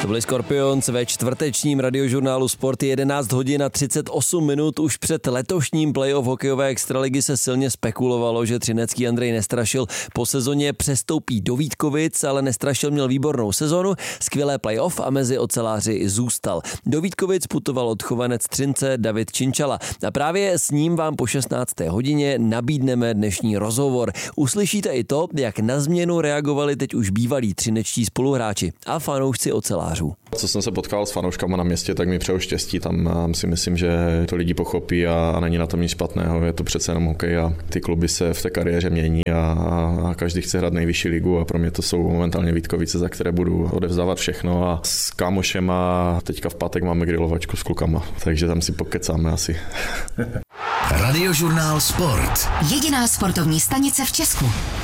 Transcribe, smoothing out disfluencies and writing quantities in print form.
To byli Scorpions ve čtvrtečním radiožurnálu Sport. 11 hodin a 38 minut. Už před letošním playoff hokejové extraligy se silně spekulovalo, že třinecký Andrej Nestrašil po sezóně přestoupí do Vítkovic, ale Nestrašil měl výbornou sezonu, skvělé playoff a mezi oceláři zůstal. Do Vítkovic putoval odchovanec Třince David Činčala. A právě s ním vám po 16. hodině nabídneme dnešní rozhovor. Uslyšíte i to, jak na změnu reagovali teď už bývalí třinečtí spoluhráči a fanoušci ocelářů. Co jsem se potkal s fanouškama na městě, tak mi přeju štěstí. Tam si myslím, že to lidi pochopí a není na tom nic špatného. Je to přece jenom hokej a ty kluby se v té kariéře mění a každý chce hrát nejvyšší ligu a pro mě to jsou momentálně Vítkovice, za které budu odevzdávat všechno a s kámošema teďka v pátek máme grilovačku s klukama, takže tam si pokecáme asi. Radiožurnál Sport. Jediná sportovní stanice v Česku.